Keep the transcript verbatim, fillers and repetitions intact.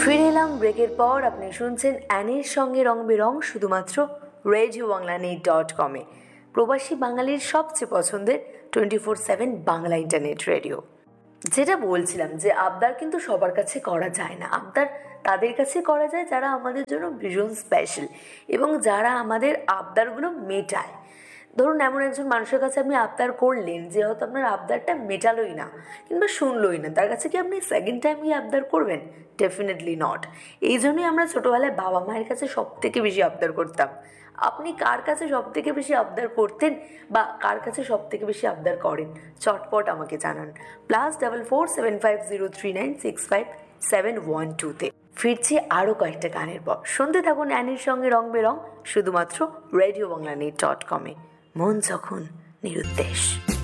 ফিরে এলাম ব্রেকের পর। আপনি শুনছেন অ্যানির সঙ্গে রং বেরং, শুধুমাত্র রেডিও বাংলা নেট ডট কমে, প্রবাসী বাঙালির সবচেয়ে পছন্দের twenty four seven Bangla internet radio. যেটা বলছিলাম যে আবদার কিন্তু সবার কাছে করা যায় না। আবদার তাদের কাছে করা যায় যারা আমাদের জন্য ভীষণ স্পেশাল এবং যারা আমাদের আবদারগুলো মেটায়। ধরুন এমন একজন মানুষের কাছে আপনি আবদার করলেন যে হয়তো আপনার আবদারটা মেটালোই না কিংবা শুনলোই না, তার কাছে কি আপনি সেকেন্ড টাইম গিয়ে আবদার করবেন? Definitely not. এই জন্যই আমরা ছোটোবেলায় বাবা মায়ের কাছে সব থেকে বেশি আবদার করতাম। আপনি কার কাছে সব থেকে বেশি আবদার করতেন বা কার কাছে সব থেকে বেশি আবদার করেন? চটপট আমাকে জানান। Plus double four seven five zero three nine six five seven one টুতে। ফিরছি আরও কয়েকটা গানের পর। শুনতে থাকুন অ্যানির সঙ্গে রং বেরং, শুধুমাত্র রেডিও বাংলা নেট ডট কমে। মন যখন নিরুদ্দেশ।